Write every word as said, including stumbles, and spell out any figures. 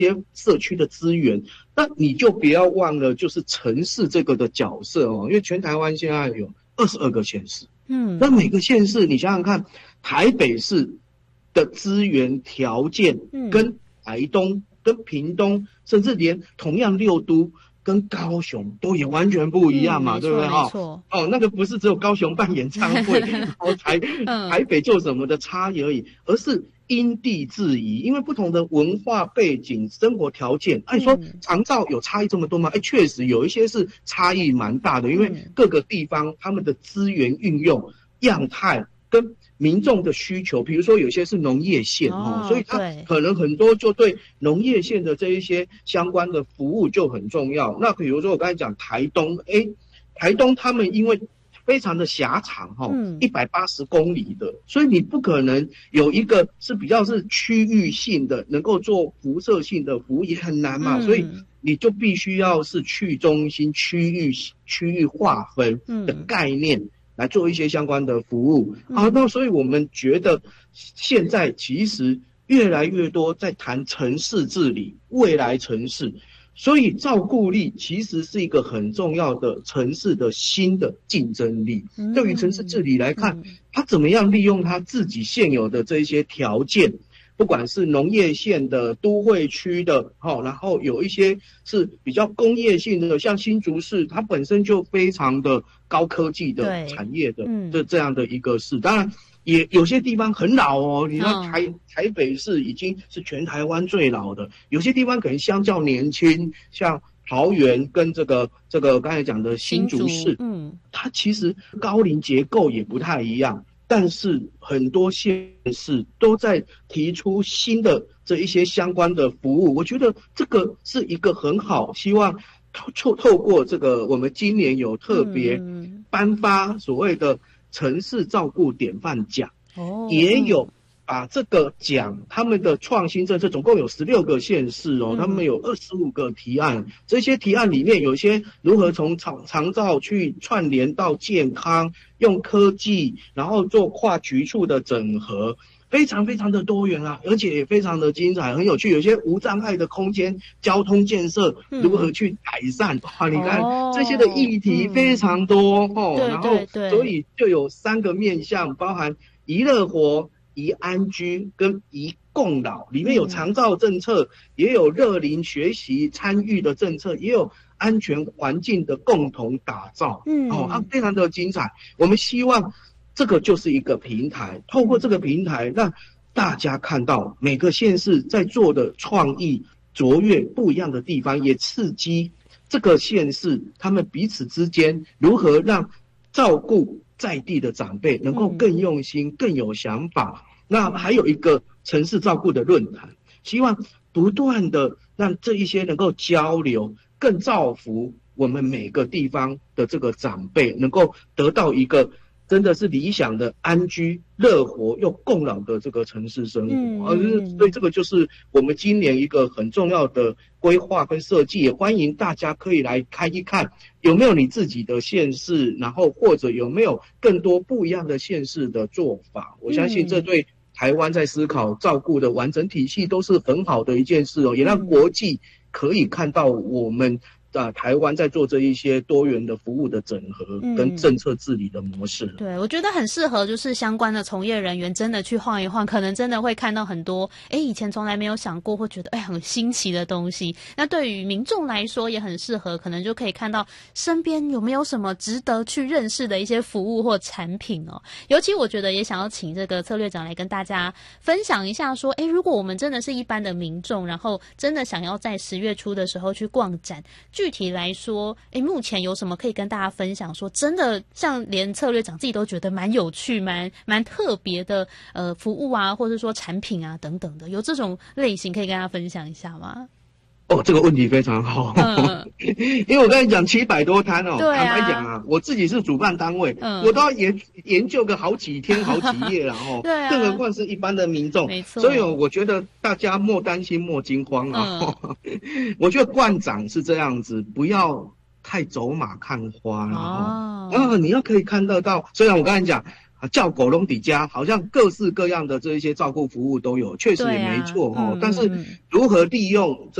些社区的资源，那你就不要忘了就是城市这个的角色哦，因为全台湾现在有二十二个县市，嗯，那每个县市你想想看，台北市的资源条件跟台东、跟屏东，甚至连同样六都跟高雄都也完全不一样嘛， 嗯、 对不对哈？哦，那个不是只有高雄办演唱会，然后台台北做什么的差异而已，而是因地制宜，因为不同的文化背景、生活条件。按、啊、说长照有差异这么多吗？哎，确实有一些是差异蛮大的，因为各个地方他们的资源运用样态跟民众的需求，比如说有些是农业县哦，所以它可能很多就对农业县的这一些相关的服务就很重要。那比如说我刚才讲台东，哎，台东他们因为非常的狭长哈，一百八十公里的，所以你不可能有一个是比较是区域性的，能够做辐射性的服务也很难嘛，嗯、所以你就必须要是去中心、区域、区域划分的概念。嗯来做一些相关的服务啊，那所以我们觉得现在其实越来越多在谈城市治理、未来城市，所以照顾力其实是一个很重要的城市的新的竞争力。对于城市治理来看，它怎么样利用它自己现有的这一些条件。不管是农业县的、都会区的，好，然后有一些是比较工业性的，像新竹市，它本身就非常的高科技的产业的，这这样的一个市。当然，也有些地方很老哦，你看台、嗯、台北市已经是全台湾最老的，有些地方可能相较年轻，像桃园跟这个这个刚才讲的新竹市，嗯，它其实高龄结构也不太一样。但是很多县市都在提出新的这一些相关的服务，我觉得这个是一个很好，希望透透过这个我们今年有特别颁发所谓的城市照顾典范奖，哦，也有把这个奖他们的创新政策总共有十六个县市哦，他们有二十五个提案，这些提案里面有些如何从长长照去串联到健康，用科技，然后做跨局处的整合，非常非常的多元啊，而且也非常的精彩，很有趣。有些无障碍的空间交通建设如何去改善，嗯、哇，你看、哦、这些的议题非常多、嗯、哦，然后所以就有三个面向，包含宜乐活、宜安居跟宜共老，里面有长照政策，也有乐龄学习参与的政策，也有安全环境的共同打造，嗯，哦，啊，非常的精彩。我们希望这个就是一个平台，透过这个平台，让大家看到每个县市在做的创意卓越不一样的地方，也刺激这个县市他们彼此之间如何让照顾在地的长辈能够更用心、嗯、更有想法。那还有一个城市照顾的论坛，希望不断的让这一些能够交流，更造福我们每个地方的这个长辈，能够得到一个真的是理想的安居乐活又共老的这个城市生活。嗯嗯、所以这个就是我们今年一个很重要的规划跟设计，也欢迎大家可以来看一看有没有你自己的县市，然后或者有没有更多不一样的县市的做法。我相信这对台湾在思考照顾的完整体系都是很好的一件事哦，也让国际可以看到我们啊，台湾在做这一些多元的服务的整合跟政策治理的模式、嗯、 对，我觉得很适合就是相关的从业人员真的去晃一晃，可能真的会看到很多诶以前从来没有想过或觉得诶很新奇的东西。那对于民众来说也很适合，可能就可以看到身边有没有什么值得去认识的一些服务或产品哦。尤其我觉得也想要请这个策略长来跟大家分享一下说，诶如果我们真的是一般的民众，然后真的想要在十月初的时候去逛展，具体来说，诶，目前有什么可以跟大家分享？说真的，像连策略长自己都觉得蛮有趣、蛮蛮特别的呃服务啊，或者说产品啊等等的，有这种类型可以跟大家分享一下吗？ 哦，这个问题非常好，嗯、因为我刚才讲七百多摊哦， 对啊、 坦白讲啊，我自己是主办单位，嗯、我都要研研究个好几天、好几夜了哦，对啊，更何况是一般的民众， 没错。 所以我觉得大家莫担心、莫惊慌啊。嗯、我觉得观展是这样子，不要太走马看花了哦。啊，你要可以看得到，虽然我刚才讲。 啊，叫狗笼底家，好像各式各样的这一些照顾服务都有，确实也没错哦。 啊嗯、 但是如何利用